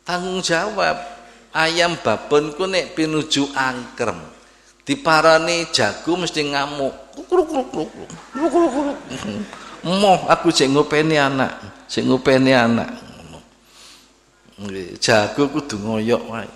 Tanggung jawab. Ayam babon ku nek pinuju angkrem diparani jago mesti ngamuk. Kukruk kruk kruk. Moh aku sing ngopeni anak, Jago kudu ngoyok wae.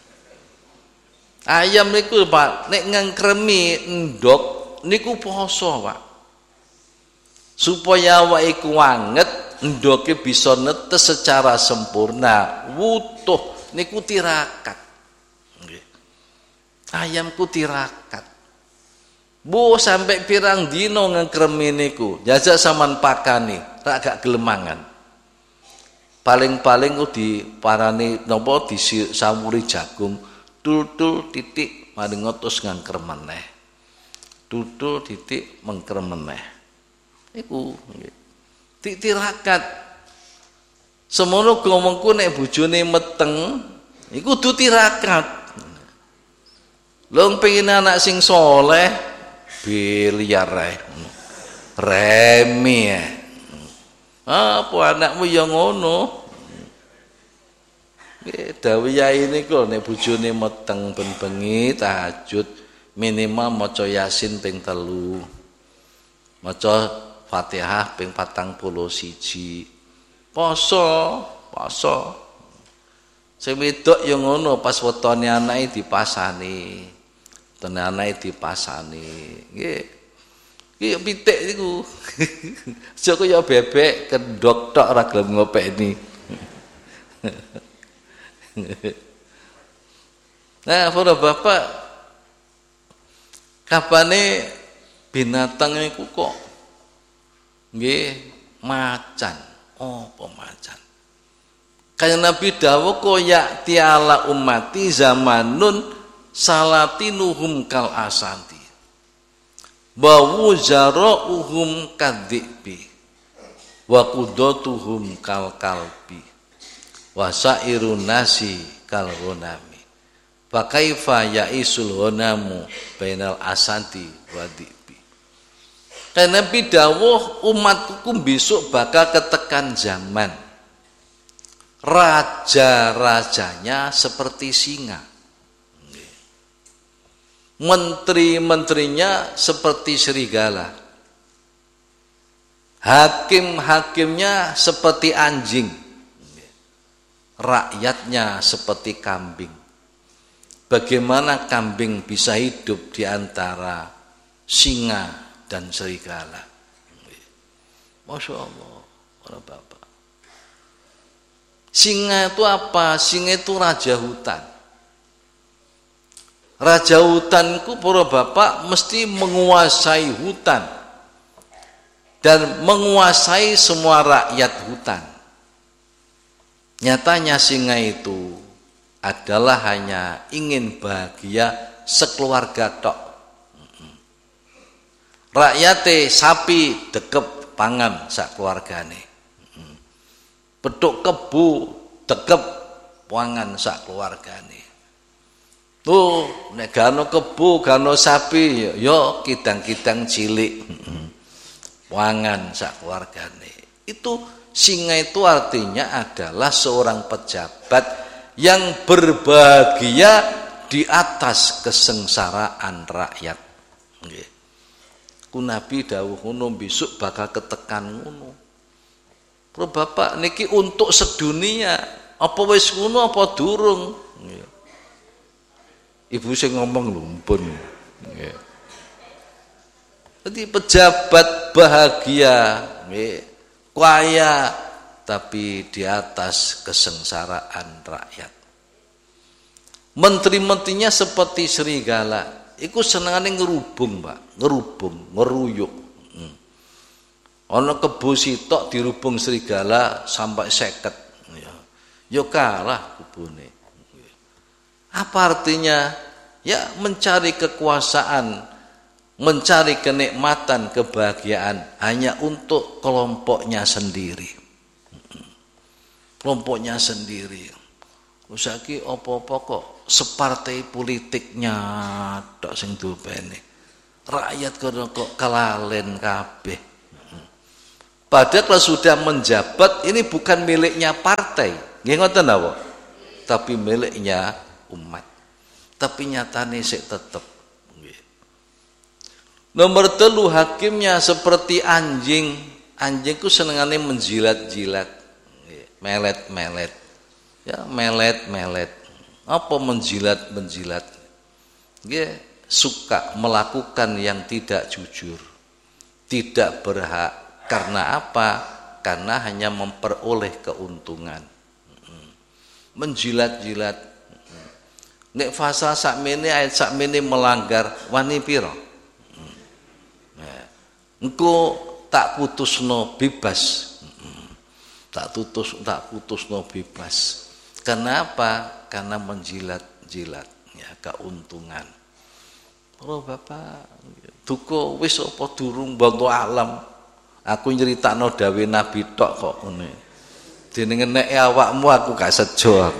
Ayam niku Pak, nek ngangkremi endhog niku poso, Pak. Supaya awake iku anget, endhoge bisa netes secara sempurna, wutuh niku tirakat. Nggih. Ayamku tirakat. Bu sampai pirang dino ngangkremi niku, jajak sampean pakani, rak gak gelemangan. Paling-paling diparani napa disawuri jagung, tul titik mari ngotos ngangkrem meneh. Tul titik mengkrem meneh. Iku nggih. Tirakat. Semono ngomongku nek bojone meteng, iku kudu tirakat. Lho pengen anak sing soleh, biliar remi ya. Apa anakmu yang ngono? Dawuh yai niku nek bojone meteng ben bengi tahajud minimal maca Yasin ping 3. Maca Fatihah ping 41. Poso. Sing wedok ya ngono pas wetone anake dipasani. Wetone anake dipasani. Nggih. Ki pitik niku. Aja kaya bebek kendhok tok ora gelem ngopeni. Nah, para bapak, kapane binatang niku kok nggih macan. Apa macan? Kaya Nabi dawuh koyak tiala ummati zamanun salatinuhum kal asanti. Wa wuzara'uhum kadzibi. Wa qudatuhum kal kalbi. Wa sairun nasi kal ghanami. Fa kaifa ya'isul ghanamu bainal asanti wa dzibi. Karena Nabi dawuh umatku besok bakal ketekan zaman raja-rajanya seperti singa, menteri-menterinya seperti serigala, hakim-hakimnya seperti anjing, rakyatnya seperti kambing. Bagaimana kambing bisa hidup di antara singa dan serigala? Masya Allah, para bapak. Singa itu apa? Singa itu raja hutan. Raja hutan itu para bapak mesti menguasai hutan dan menguasai semua rakyat hutan. Nyatanya singa itu adalah hanya ingin bahagia sekeluarga tok. Rakyate sapi dekep pangan sak keluargane. Petuk kebu dekep pangan sak keluargane. Tuh nek gano kebu gano sapi yo kidang-kidang cilik. Pangan sak keluargane. Itu singa itu artinya adalah seorang pejabat yang berbahagia di atas kesengsaraan rakyat. Nggih. Ku Nabi dawuh ngono besok bakal ketekan ngono. Pro bapak niki untuk sedunia, apa wis ngono apa durung? Nggih. Ibu sing ngomong lho mpun. Nggih. Jadi pejabat bahagia, nggih, kaya tapi di atas kesengsaraan rakyat. Menteri-menterinya seperti serigala. Iku senengane ngerubung, Pak, ngerubung, ngeruyuk. Ana kebo sitok dirubung serigala sampai 50. Ya kalah kebone. Apa artinya? Ya mencari kekuasaan, mencari kenikmatan, kebahagiaan hanya untuk kelompoknya sendiri. Kelompoknya sendiri. Saiki apa-apa kok separtai politiknya tok sing dopene. Rakyat kok kelalen kabeh. Padahal kalau sudah menjabat ini bukan miliknya partai. Nggih ngoten napa? tapi miliknya umat. Tapi nyatane sik tetep. Nomor 3, hakimnya seperti anjing. Anjing ku senengane menjilat-jilat, melet-melet. Ya, melet-melet. Apa menjilat-menjilat? Dia suka melakukan yang tidak jujur, tidak berhak. Karena apa? Karena hanya memperoleh keuntungan. Menjilat-jilat. Nek fasa sakmene ayat sakmene melanggar wani pira? Engko tak putusno bebas. Tak putusno bebas. Kenapa? Karena menjilat-jilat ya keuntungan. Oh Bapak, duka wis apa durung bantu alam. Aku nyeritakno dawe Nabi tok kok ngene. Dene ngeneke awakmu aku gak sejo aku.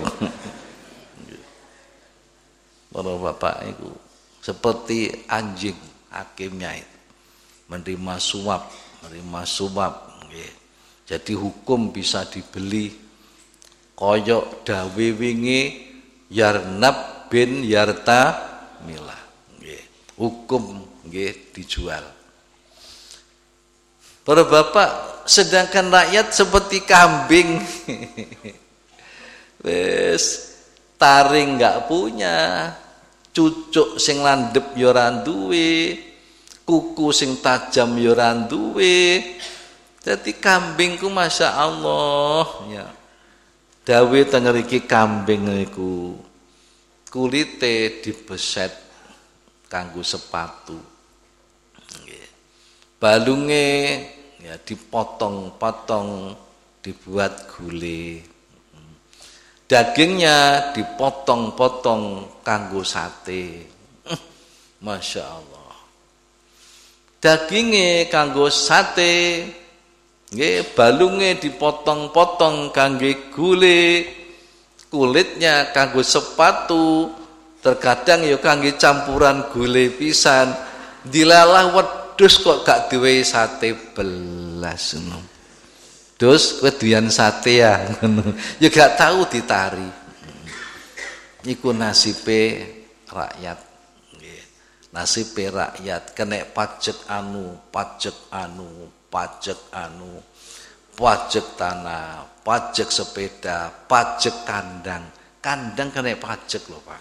Para Bapak itu seperti anjing hakimnya itu. Menerima suap nggih. Jadi hukum bisa dibeli koyok dawe wingi Yarnab bin Yarta Milah nggih. Hukum nggih dijual. Para Bapak, sedangkan rakyat seperti kambing. Wes taring enggak punya, cucuk sing landhep ya ora duwe, kuku sing tajam ya ora duwe. Dadi kambingku Masya Allah ya. Dawe teng ngriki kambing niku kulite dibeset kanggo sepatu. Nggih. Balunge ya dipotong-potong dibuat gule. Dagingnya dipotong-potong kanggo sate. Masya Allah. Dagingnya kanggo sate, nggih, balunge dipotong-potong kangge gule, kulitnya kanggo sepatu, terkadang ya kangge campuran gule pisan. Dilalah wedhus kok gak duwe sate belas ngono. Dus kowe doyan sate ya ngono. Ya gak tahu ditari. Iku nasibe rakyat. Nasibe rakyat kena pajak anu, pajak tanah, pajak sepeda, pajak kandang. Kandang kena pajak lho, Pak.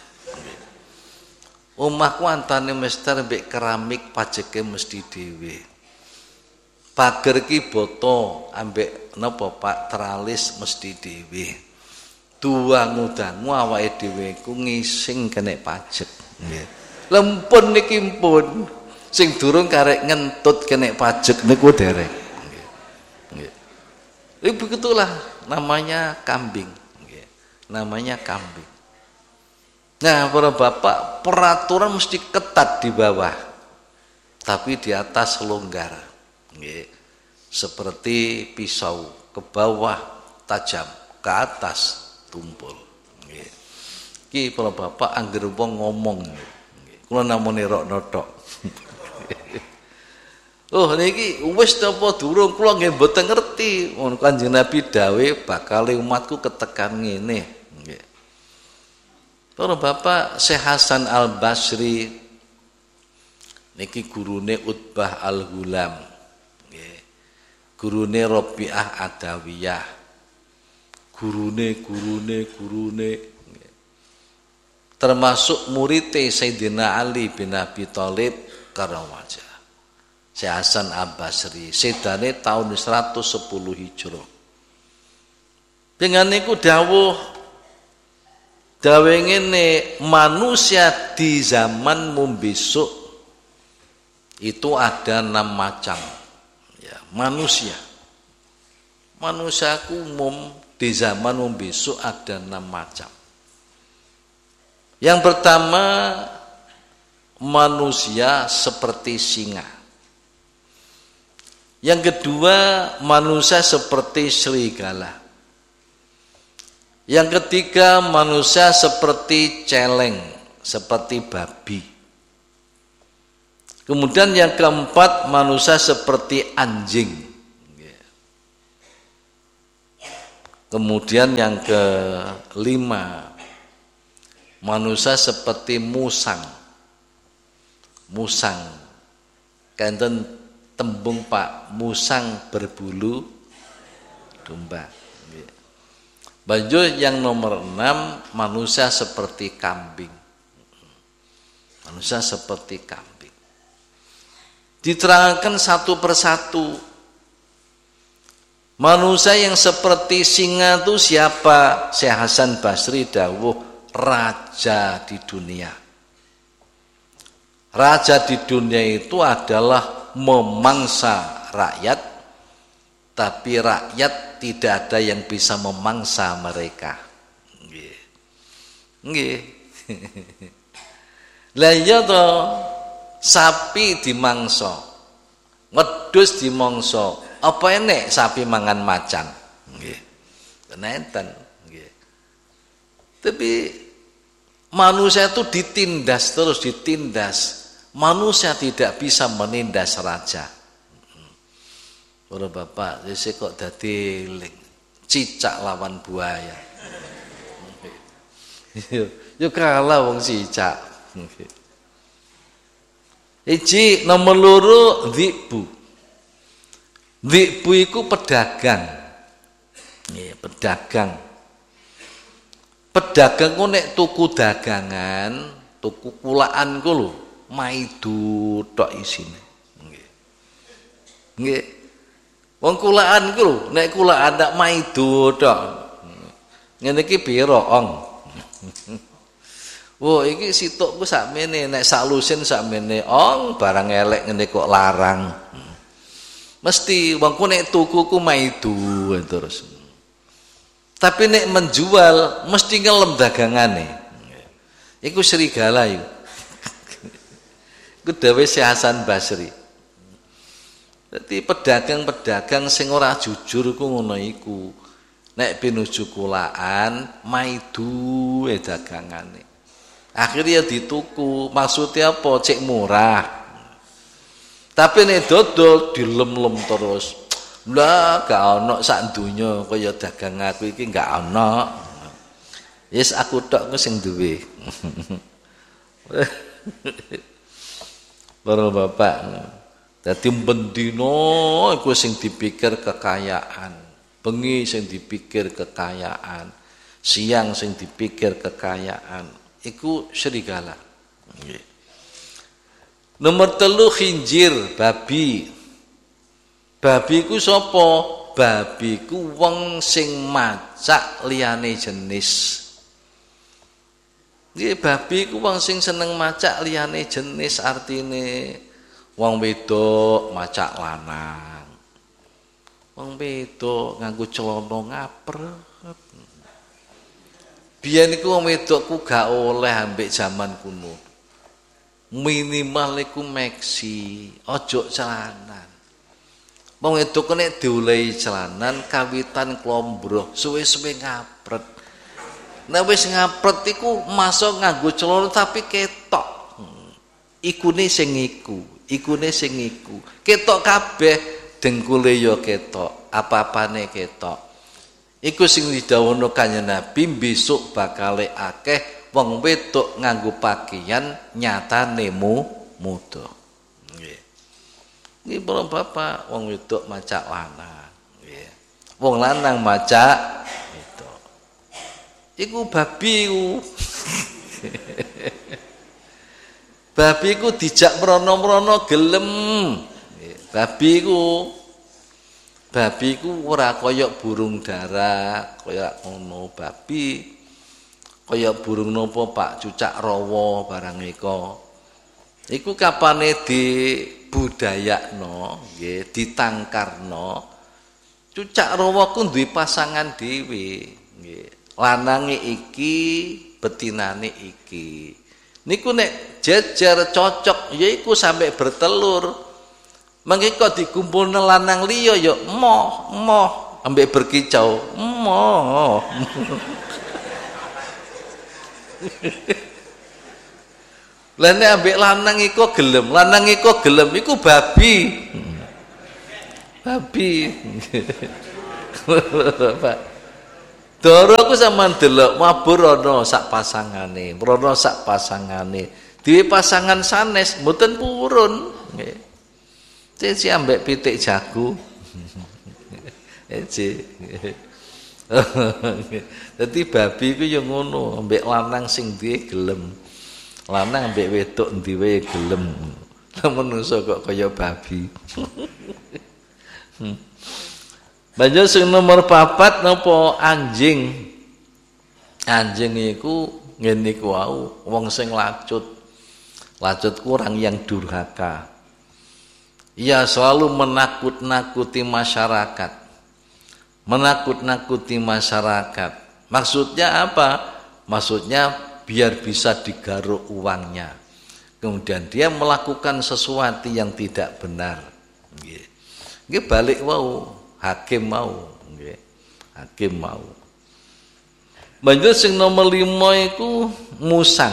Omahku antane mester mbek keramik pajake mesti dhewe. Pager ki boto ambek napa Pak teralis mesti dhewe. Tuang-udanmu awake dhewe ku ngising kena pajak nggih. Lempun niki pun sing durung karek ngentut kena pajak niku dereng. Nggih. Nggih. Begitulah namanya kambing, nggih. Namanya kambing. Nah, para Bapak, peraturan mesti ketat di bawah. Tapi di atas longgar. Nggih. Seperti pisau, ke bawah tajam, ke atas tumpul. Nggih. Iki para Bapak anggere wong ngomong. Kula namune rok notok. Oh niki wis napa durung kula nggih mboten ngerti. Kanjeng Nabi dawuh bakal umatku ketekan ngene. Nggih. Para Bapak, Syekh Hasan Al-Basri niki gurune Utbah Al-Ghulam. Nggih. Gurune Rabi'ah Adawiyah. Gurune termasuk murid Sayyidina Ali bin Abi Thalib Karawajah. Syekh Hasan Al-Basri sedane tahun 110 Hijrah. Dengan niku dawuh ngene, manusia di zamanmu besok itu ada 6 macam. Ya, manusia umum di zamanmu besok ada 6 macam. Yang pertama, manusia seperti singa. Yang kedua, manusia seperti serigala. Yang ketiga, manusia seperti celeng, seperti babi. Kemudian yang keempat, manusia seperti anjing. Kemudian yang kelima, Manusia seperti musang. Musang. Kanten tembung Pak, musang berbulu domba. Banjur yang nomor 6, manusia seperti kambing. Manusia seperti kambing. Diterangkan satu persatu. Manusia yang seperti singa itu siapa? Syekh Hasan Basri dawuh, raja di dunia. Raja di dunia itu adalah memangsa rakyat, tapi rakyat tidak ada yang bisa memangsa mereka. Nggih. Nggih. Lah iya to, sapi dimangsa, wedhus dimangsa. Apa enek sapi mangan macan? Nggih. Nenten, nggih. Tapi manusia itu ditindas terus ditindas. Manusia tidak bisa menindas raja. Para bapak, saya kok dadi cicak lawan buaya. Yo kalah wong cicak. Iji nomor loro dhibu. Dhibu iku pedagang. Nggih, pedagang. Pedagang ku nek tuku dagangan, tuku kulaan ku lho, maidu tok isine. Nggih. Nggih. Wong kulaan ku lho, nek kulaan ndak maidu tok. Ngene iki pira, Ong? Wo iki situkku sakmene, nek sak lusin sakmene, Ong, barang elek ngene kok larang. Mesti wong ku nek tuku ku maidu terus. Tapi nek menjual mesti ngelem dagangane. Iku serigala iku. Iku dawuh Syekh Hasan Basri. Dadi pedagang-pedagang sing ora jujur ku ngono iku. Nek pinuju kulaan maidu dagangane. Akhirnya dituku, maksudnya apa? Cek murah. Tapi nek dodol dilem-lem terus. Lah gak ono sak donya kaya dagang aku iki gak ono. Yes aku tok sing duwe. Para bapak. Dadi bendina iku sing dipikir kekayaan. Bengi sing dipikir kekayaan. Siang sing dipikir kekayaan. Iku serigala. Nggih. Nomor 3 khinjir, babi. Babi ku sapa? Babi ku wong sing macak liyane jenis. Nggih, babi ku wong sing seneng macak liyane jenis, artine wong wedok macak lanang. Wong wedok nganggo celana ngaprep. Biyen iku wong wedok ku gak oleh ambek jaman kuno. Minimal iku meksi, ojo celanan. Wong wedok nek diolehi celanan kawitan klombroh, suwe-suwe ngapret. Nek wis ngapret iku masuk nganggo celana tapi ketok. Ikune sing iku, ikune sing iku. Ketok kabeh, dengkule ya ketok, apa-apane ketok. Iku sing didhawuhna Kanjeng Nabi, besok bakale akeh wong wedok nganggo pakaian nyatane muda. Nggih. Nggih para bapak, wong wedok macak lanang, nggih. Wong lanang macak wedok. Iku babi ku. Babi ku dijak mrono-mrono gelem. Nggih, babi ku ora kaya burung dara, kaya ngono babi. Kaya burung nopo Pak, cucak rawa barang ika. Iku kapane dibudayakno, nggih, ditangkarno. Cucak rawa ku duwe pasangan dhewe, nggih. Lanange iki, betinane iki. Niku nek jejer cocok yaiku sampai bertelur. Mengki kok dikumpulne lanang liya ya moh ambek berkicau. Moh. Lah nek ambek lanang iku gelem, iku babi. Babi. Bapak. Dara ku sampean delok mabur ana sak pasangane, mrono sak pasangane. Duwe pasangan sanes mboten purun nggih. Cici ambek pitik jago. Cici. Dadi babi ku ya ngono, ambek lanang sing duwe gelem. Lanang ambek wedok ndi wae gelem. Lah menungso kok kaya babi. Banjur sing nomor 4 napa anjing. Anjing iku ngene iku wau wong sing lacut. Lacut kurang yang durhaka. Ia selalu menakut-nakuti masyarakat. Menakut-nakuti masyarakat. Maksudnya apa? Maksudnya biar bisa digaruk uangnya. Kemudian dia melakukan sesuatu yang tidak benar. Nggih balik wau. Hakim mau, nggih. Hakim mau. Banjur sing nomor 5 iku musang.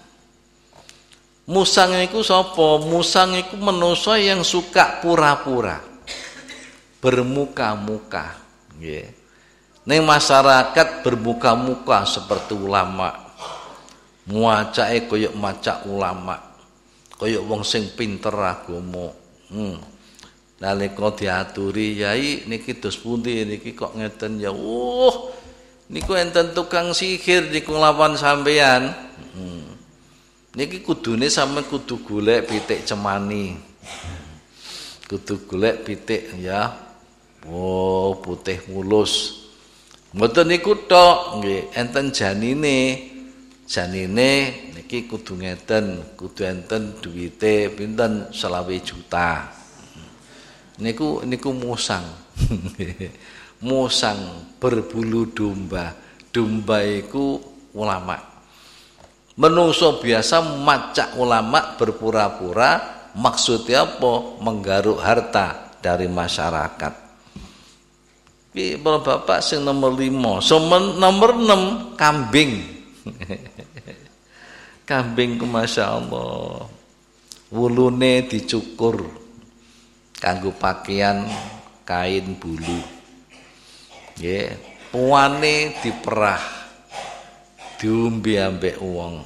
Musang iku sapa? Musang iku manusa yang suka pura-pura. Bermuka-muka, nggih. Ning masyarakat bermuka-muka seperti ulama. Muacake kaya macak ulama. Kaya wong sing pinter agama. Nalika diaturi yai niki dos pundi niki kok ngeten ya niku enten tukang sihir niku nglawan sampean niki kudune sampean kudu golek pitik cemani kudu golek pitik ya putih mulus mboten niku tok nggih enten janine niki kudu ngeten kudu enten duwite pinten 20 juta. Niku musang. Musang berbulu domba. Domba iku ulama. Menungso biasa macak ulama berpura-pura maksudnya apa? Menggaruk harta dari masyarakat. Iki Bapak sing nomor 5. Nomor 6 kambing. Kambing ku masyaallah. Wulune dicukur. Kanggo pakaian kain bulu. Nggih, puane diperah. Diombe ambek wong.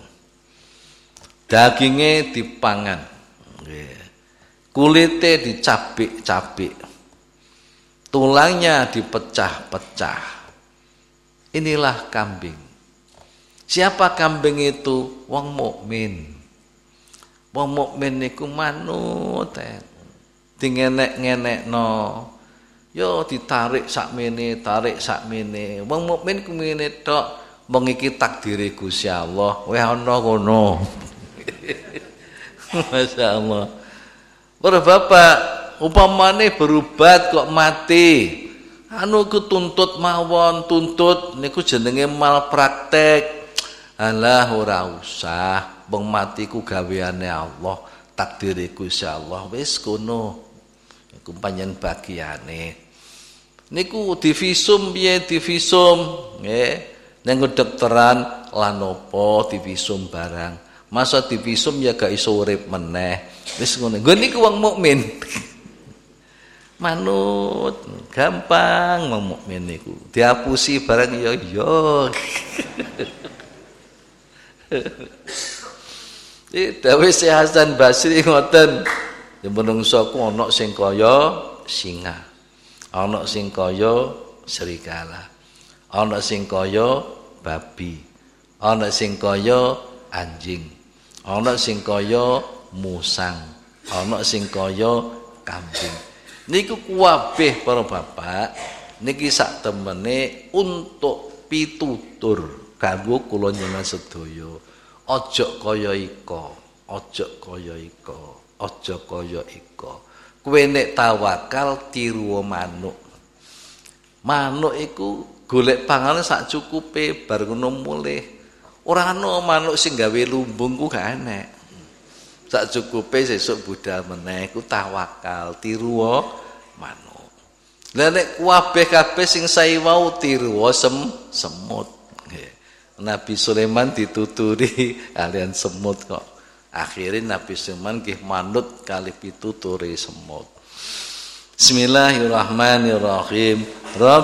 Daginge dipangan. Nggih. Kulite dicabik-cabik. Tulangnya dipecah-pecah. Inilah kambing. Siapa kambing itu? Wong mukmin. Wong mukmin niku manut dingenek-ngenekno yo ditarik sakmene wong mukmin ku ngene tok wong iki takdire Gusti Allah wis ana ngono masyaallah para bapak upamane berobat kok mati ku tuntut mawon tuntut niku jenenge malpraktek alah ora usah wong mati ku gaweane Allah takdire Gusti Allah wis kono iku panjen bagiane niku divisum piye divisum nggih nang kedokteran lan apa divisum barang masa divisum ya gak iso urip meneh wis ngono nggon niku wong mukmin manut gampang wong mukmin niku diapusi barang ya dawuh Syekh Hasan Basri ngoten ya menungso ku ana sing kaya singa ana sing kaya serigala ana sing kaya babi ana sing kaya anjing ana sing kaya musang ana sing kaya kambing niku kabeh para bapak niki sak temene untuk pitutur kanggo kula njenengan sedaya aja kaya iko aja kaya iko kowe nek tawakal tiru manuk iku golek panganan sak cukupe bar ngono mulih ora ana manuk sing gawe lumbung ku gak enek sak cukupe sesuk budal meneh ku tawakal tiru manuk lha nek kabeh sing sae wau tiru semut Nabi Sulaiman dituturi kalian semut kok akhirnya Nabi Sulaiman nggih manut kali pituturi semut. Bismillahirrahmanirrahim.